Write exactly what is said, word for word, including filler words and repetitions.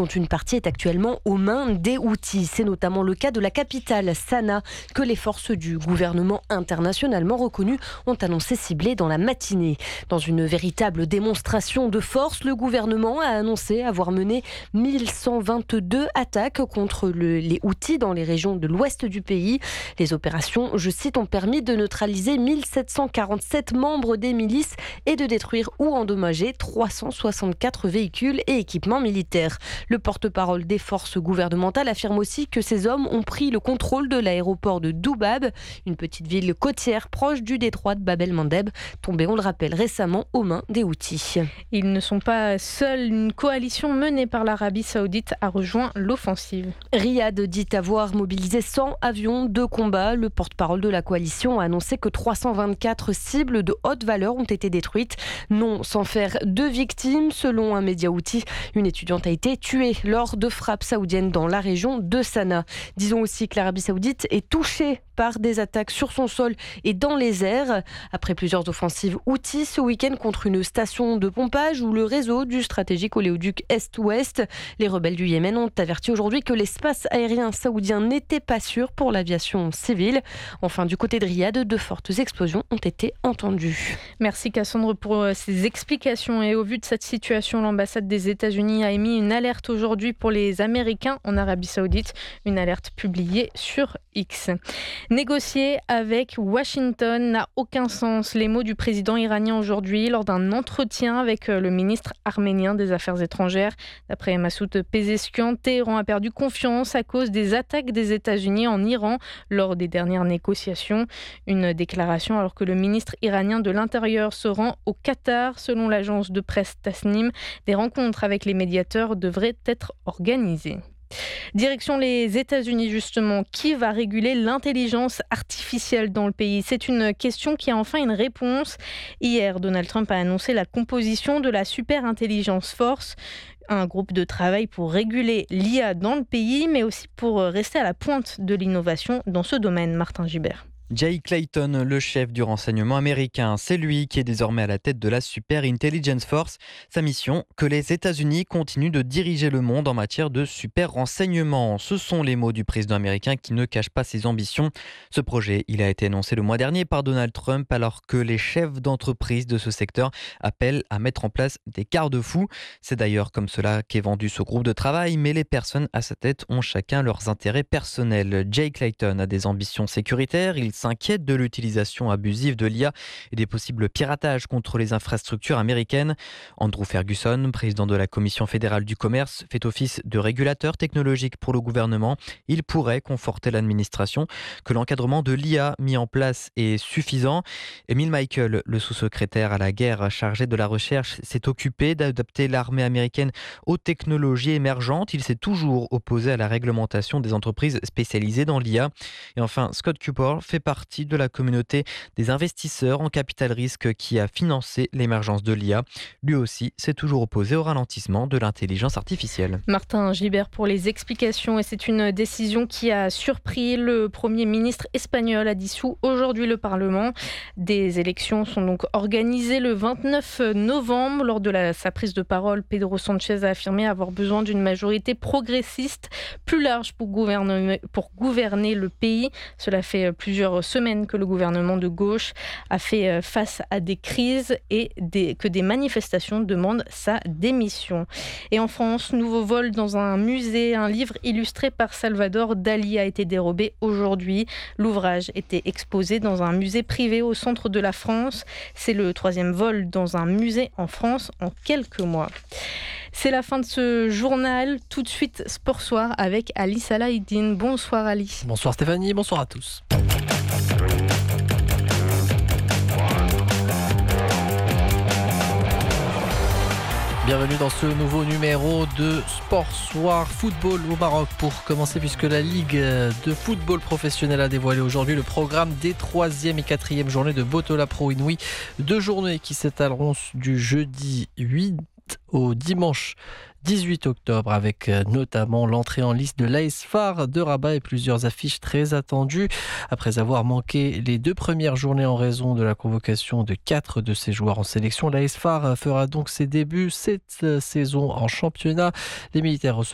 dont une partie est actuellement aux mains des Houthis. C'est notamment le cas de la capitale, Sanaa, que les forces du gouvernement internationalement reconnu ont annoncé cibler dans la matinée. Dans une véritable démonstration de force, le gouvernement a annoncé avoir mené mille cent vingt-deux attaques contre le, les Houthis dans les régions de l'ouest du pays. Les opérations, je cite, ont permis de neutraliser mille sept cent quarante-sept membres des milices et de détruire ou endommager trois cent soixante-quatre véhicules et équipements militaires. Le porte-parole des forces gouvernementales affirme aussi que ces hommes ont pris le contrôle de l'aéroport de Doubab, une petite ville côtière proche du détroit de Bab el-Mandeb, tombée, on le rappelle, récemment aux mains des Houthis. Ils ne sont pas seuls. Une coalition menée par l'Arabie Saoudite a rejoint l'offensive. Riyad dit avoir mobilisé cent avions de combat. Le porte-parole de la coalition a annoncé que trois cent vingt-quatre cibles de haute valeur ont été détruites, non sans faire deux victimes. Selon un média houthi, une étudiante a été tuée lors de frappes saoudiennes dans la région de Sanaa. Disons aussi que l'Arabie Saoudite est touchée par des attaques sur son sol et dans les airs. Après plusieurs offensives houthis ce week-end contre une station de pompage ou le réseau du stratégique oléoduc Est-Ouest, les rebelles du Yémen ont averti aujourd'hui que l'espace aérien saoudien n'était pas sûr pour l'aviation civile. Enfin, du côté de Riyad, de fortes explosions ont été entendues. Merci Cassandre pour ces explications. Et au vu de cette situation, l'ambassade des États-Unis a émis une alerte aujourd'hui pour les Américains en Arabie Saoudite, une alerte publiée sur X. Négocier avec Washington n'a aucun sens. Les mots du président iranien aujourd'hui lors d'un entretien avec le ministre arménien des Affaires étrangères. D'après Massoud Pezeshkian, Téhéran a perdu confiance à cause des attaques des États-Unis en Iran lors des dernières négociations. Une déclaration alors que le ministre iranien de l'Intérieur se rend au Qatar. Selon l'agence de presse Tasnim, des rencontres avec les médiateurs devraient être organisées. Direction les États-Unis justement. Qui va réguler l'intelligence artificielle dans le pays ? C'est une question qui a enfin une réponse. Hier, Donald Trump a annoncé la composition de la Super Intelligence Force, un groupe de travail pour réguler l'I A dans le pays, mais aussi pour rester à la pointe de l'innovation dans ce domaine. Martin Gibert. Jay Clayton, le chef du renseignement américain, c'est lui qui est désormais à la tête de la Super Intelligence Force. Sa mission, que les États-Unis continuent de diriger le monde en matière de super renseignement. Ce sont les mots du président américain qui ne cache pas ses ambitions. Ce projet, il a été annoncé le mois dernier par Donald Trump alors que les chefs d'entreprise de ce secteur appellent à mettre en place des garde-fous. C'est d'ailleurs comme cela qu'est vendu ce groupe de travail, mais les personnes à sa tête ont chacun leurs intérêts personnels. Jay Clayton a des ambitions sécuritaires. Il s'inquiète de l'utilisation abusive de l'I A et des possibles piratages contre les infrastructures américaines. Andrew Ferguson, président de la Commission fédérale du commerce, fait office de régulateur technologique pour le gouvernement. Il pourrait conforter l'administration que l'encadrement de l'I A mis en place est suffisant. Emil Michael, le sous-secrétaire à la guerre chargé de la recherche, s'est occupé d'adapter l'armée américaine aux technologies émergentes. Il s'est toujours opposé à la réglementation des entreprises spécialisées dans l'I A. Et enfin, Scott Cooper fait partie de la communauté des investisseurs en capital risque qui a financé l'émergence de l'I A. Lui aussi s'est toujours opposé au ralentissement de l'intelligence artificielle. Martin Gibert pour les explications. Et c'est une décision qui a surpris. Le Premier ministre espagnol a dissous aujourd'hui le Parlement. Des élections sont donc organisées le vingt-neuf novembre. Lors de la, sa prise de parole, Pedro Sánchez a affirmé avoir besoin d'une majorité progressiste plus large pour gouverner, pour gouverner le pays. Cela fait plusieurs semaines que le gouvernement de gauche a fait face à des crises et des, que des manifestations demandent sa démission. Et en France, nouveau vol dans un musée. Un livre illustré par Salvador Dali a été dérobé aujourd'hui. L'ouvrage était exposé dans un musée privé au centre de la France. C'est le troisième vol dans un musée en France en quelques mois. C'est la fin de ce journal. Tout de suite, Sport Soir avec Ali Salahidine. Bonsoir Ali. Bonsoir Stéphanie, bonsoir à tous. Bienvenue dans ce nouveau numéro de Sport Soir Football au Maroc pour commencer, puisque la Ligue de football professionnel a dévoilé aujourd'hui le programme des troisième et quatrième journées de Botola Pro Inouï. Deux journées qui s'étaleront du jeudi huit au dimanche dix-huit octobre, avec notamment l'entrée en liste de l'A S F A R de Rabat et plusieurs affiches très attendues. Après avoir manqué les deux premières journées en raison de la convocation de quatre de ses joueurs en sélection, l'A S F A R fera donc ses débuts cette saison en championnat. Les militaires